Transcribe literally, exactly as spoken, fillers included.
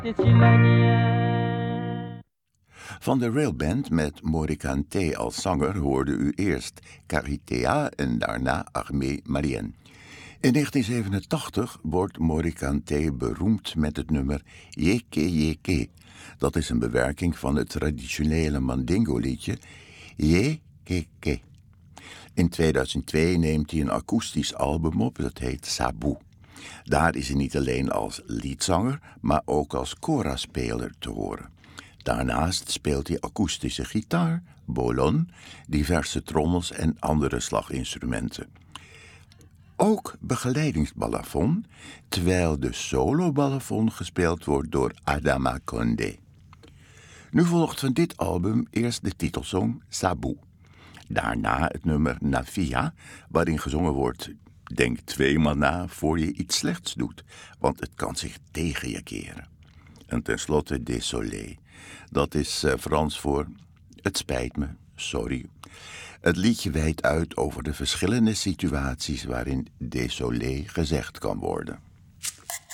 Van de Railband met Mori Kanté als zanger hoorde u eerst Caritea en daarna Armée Malienne. In negentien zevenentachtig wordt Mori Kanté beroemd met het nummer Yeke Yeke. Dat is een bewerking van het traditionele Mandingo-liedje Yekeke. In tweeduizend twee neemt hij een akoestisch album op, dat heet Sabu. Daar is hij niet alleen als liedzanger, maar ook als kora-speler te horen. Daarnaast speelt hij akoestische gitaar, bolon, diverse trommels en andere slaginstrumenten. Ook begeleidingsbalafon, terwijl de solo-balafon gespeeld wordt door Adama Condé. Nu volgt van dit album eerst de titelsong Sabu. Daarna het nummer Navia, waarin gezongen wordt: denk tweemaal na voor je iets slechts doet, want het kan zich tegen je keren. En tenslotte Désolé. Dat is uh, Frans voor het spijt me, sorry. Het liedje wijdt uit over de verschillende situaties waarin désolé gezegd kan worden.